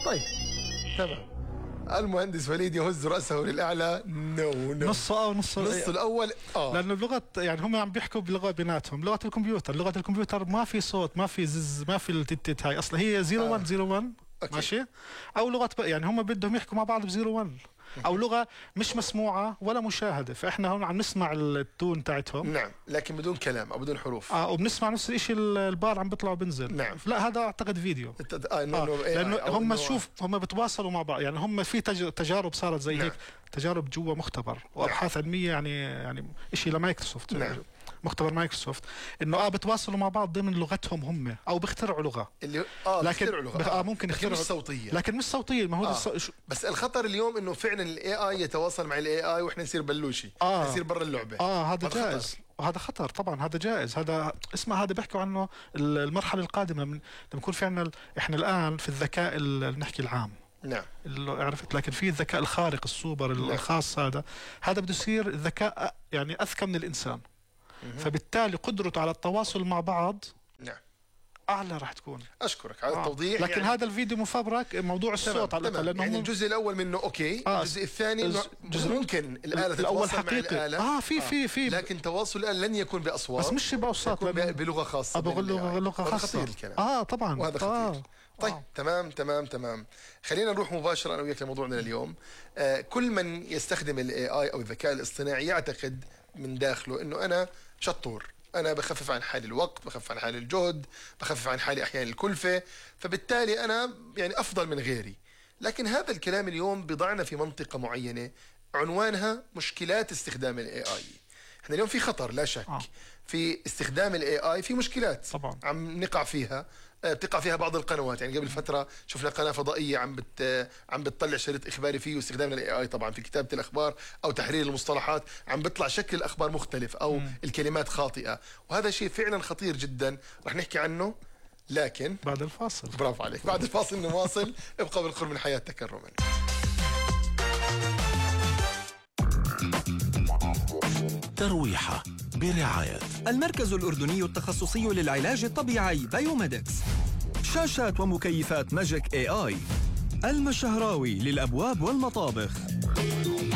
طيب تمام. المهندس وليد يهز رأسه للأعلى. نو نصه أو نصه الأول. لأنه بلغة يعني هم عم بيحكوا بلغة بيناتهم، لغة الكمبيوتر ما في صوت، ما في زز، ما في التت هاي أصلا، هي 0101 ماشي. أو لغة يعني هم بدهم يحكوا مع بعض ب01 أو لغة مش مسموعة ولا مشاهدة، فإحنا هون عم نسمع التون تاعتهم. نعم، لكن بدون كلام أو بدون حروف. وبنسمع نفس الشيء، البار عم بيطلع وبنزل. نعم. لا هذا أعتقد فيديو. لأنه هم هم بتواصلوا مع بعض، يعني هم في تجارب صارت زي هيك، تجارب جوا مختبر وأبحاث علمية، يعني شيء لمايكروسوفت، مختبر مايكروسوفت، انه بتواصلوا مع بعض ضمن لغتهم هم، او بيخترعوا لغه اللي لكن بيخترعوا لغه ممكن يخترعوا مش صوتيه، لكن مش صوتيه. ما هو بس الخطر اليوم انه فعلا الاي اي يتواصل مع الاي اي واحنا نصير بلوشي، نصير برا اللعبه. هذا جائز وهذا خطر طبعا، هذا جائز. هذا اسمه، هذا بيحكوا عنه المرحله القادمه لما يكون في عندنا احنا الان في الذكاء نحكي العام. نعم اللي عرفت، لكن في الذكاء الخارق السوبر الخاص، هذا بده يصير الذكاء يعني اذكى من الانسان، فبالتالي قدرته على التواصل مع بعض نعم اعلى راح تكون. اشكرك على التوضيح. لكن يعني هذا الفيديو مفبرك، موضوع الصوت على الاقل، لانه يعني الجزء الاول منه اوكي، الجزء الثاني ممكن الاله تتواصل مع الاله في لكن تواصل الاله لن يكون باصوات، بس مش باصوات، بلغه خاصه، بلغه خاصه. خطير الكلام. طبعا، وهذا خطير. طيب تمام. خلينا نروح مباشره انا وياك لموضوعنا اليوم. كل من يستخدم الاي اي او الذكاء الاصطناعي يعتقد من داخله انه انا شطور، أنا بخفف عن حالي الوقت، بخفف عن حالي الجهد، بخفف عن حالي أحيانا الكلفة، فبالتالي أنا يعني أفضل من غيري. لكن هذا الكلام اليوم بضعنا في منطقة معينة عنوانها مشكلات استخدام الاي اي. احنا اليوم في خطر لا شك في استخدام الاي اي، في مشكلات طبعا عم نقع فيها، بتقع فيها بعض القنوات. يعني قبل فترة شفنا قناة فضائية عم بتطلع شريط إخباري فيه واستخدامنا للاي اي طبعا في كتابة الأخبار أو تحرير المصطلحات، عم بيطلع شكل الأخبار مختلف أو الكلمات خاطئة، وهذا شيء فعلا خطير جدا، رح نحكي عنه لكن بعد الفاصل. برافو عليك، بعد الفاصل نواصل. ابقى بالقرب من حياة تكرما. ترويحة برعاية المركز الأردني التخصصي للعلاج الطبيعي بايوميدكس، شاشات ومكيفات ماجيك AI، المشهراوي للأبواب والمطابخ.